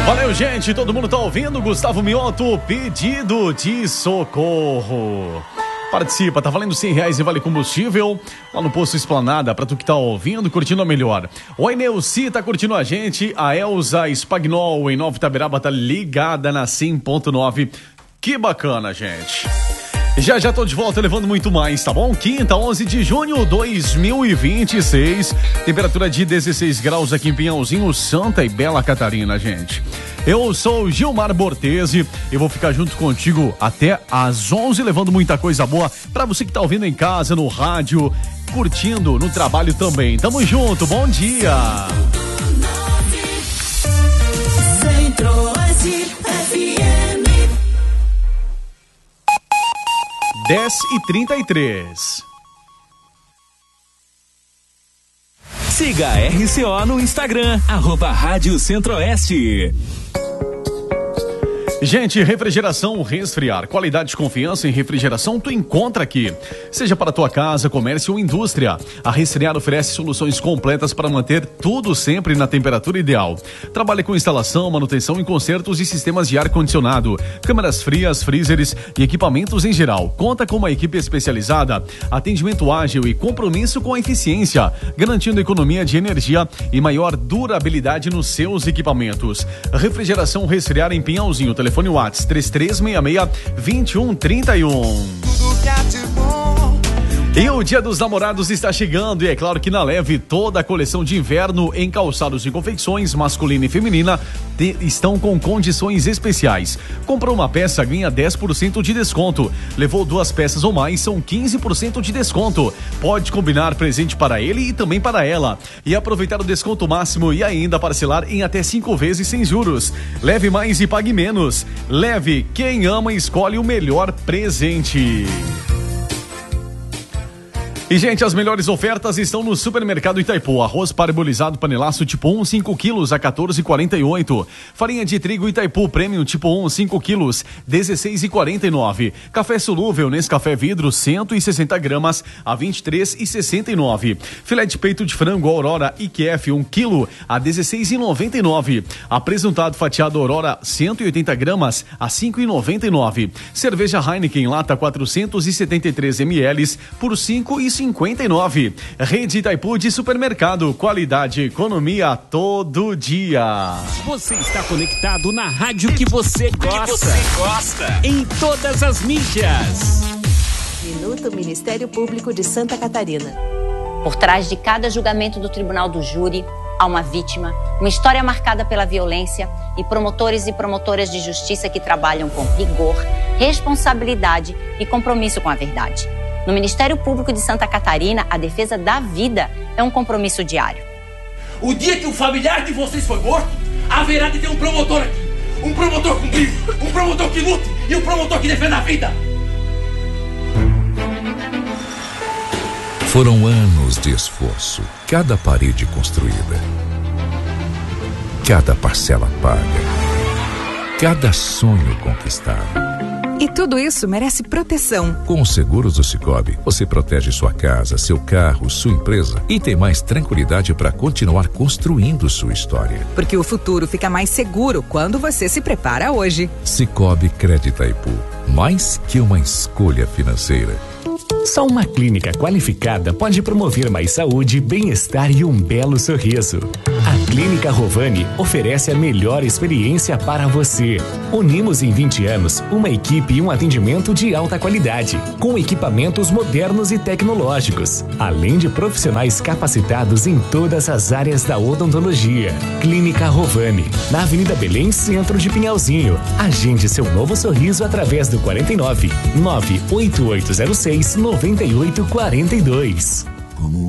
Valeu, gente, todo mundo tá ouvindo? Gustavo Mioto, pedido de socorro. Participa, tá valendo R$100 e vale combustível lá no Posto Esplanada, pra tu que tá ouvindo, curtindo a melhor. O Neuci tá curtindo a gente, a Elza Spagnol em Nova Itaberaba tá ligada na 100.9. Que bacana, gente. Já tô de volta levando muito mais, tá bom? Quinta, 11 de junho 2026, temperatura de 16 graus aqui em Pinhalzinho, Santa e Bela Catarina, gente. Eu sou o Gilmar Bortese e vou ficar junto contigo até às 11, levando muita coisa boa pra você que tá ouvindo em casa, no rádio, curtindo no trabalho também. Tamo junto, bom dia! 10h33. Siga a RCO no Instagram, @Rádio Centro-Oeste. Gente, refrigeração Resfriar. Qualidade e confiança em refrigeração tu encontra aqui. Seja para tua casa, comércio ou indústria. A Resfriar oferece soluções completas para manter tudo sempre na temperatura ideal. Trabalha com instalação, manutenção e consertos e sistemas de ar-condicionado, câmeras frias, freezers e equipamentos em geral. Conta com uma equipe especializada, atendimento ágil e compromisso com a eficiência, garantindo economia de energia e maior durabilidade nos seus equipamentos. Refrigeração Resfriar em Pinhalzinho. Telefone WhatsApp 3366-2131. E o Dia dos Namorados está chegando e é claro que na Leve toda a coleção de inverno em calçados e confecções masculina e feminina estão com condições especiais. Comprou uma peça, ganha 10% de desconto. Levou 2 peças ou mais, são 15% de desconto. Pode combinar presente para ele e também para ela. E aproveitar o desconto máximo e ainda parcelar em até 5 vezes sem juros. Leve mais e pague menos. Leve, quem ama escolhe o melhor presente. E, gente, as melhores ofertas estão no Supermercado Itaipu. Arroz parbolizado panelaço tipo 1, 5 quilos a 14,48. Farinha de trigo Itaipu Premium tipo 1, 5 quilos, 16,49. Café solúvel Nescafé vidro 160 gramas a 23,69. Filé de peito de frango Aurora IQF 1 quilo a 16,99. Apresentado fatiado Aurora 180 gramas a 5,99. Cerveja Heineken lata 473 ml por 5,59. Rede Itaipu de supermercado, qualidade e economia todo dia. Você está conectado na rádio que você gosta. Em todas as mídias. Minuto Ministério Público de Santa Catarina. Por trás de cada julgamento do Tribunal do Júri, há uma vítima, uma história marcada pela violência e promotores e promotoras de justiça que trabalham com rigor, responsabilidade e compromisso com a verdade. No Ministério Público de Santa Catarina, a defesa da vida é um compromisso diário. O dia que o familiar de vocês for morto, haverá de ter um promotor aqui. Um promotor com brilho, um promotor que lute e um promotor que defenda a vida. Foram anos de esforço, cada parede construída, cada parcela paga, cada sonho conquistado. E tudo isso merece proteção. Com os seguros do Sicoob, você protege sua casa, seu carro, sua empresa e tem mais tranquilidade para continuar construindo sua história. Porque o futuro fica mais seguro quando você se prepara hoje. Sicoob Crédito Itaipu, mais que uma escolha financeira. Só uma clínica qualificada pode promover mais saúde, bem-estar e um belo sorriso. A Clínica Rovani oferece a melhor experiência para você. Unimos em 20 anos uma equipe e um atendimento de alta qualidade, com equipamentos modernos e tecnológicos, além de profissionais capacitados em todas as áreas da odontologia. Clínica Rovani, na Avenida Belém, centro de Pinhalzinho. Agende seu novo sorriso através do 49 98806 9842.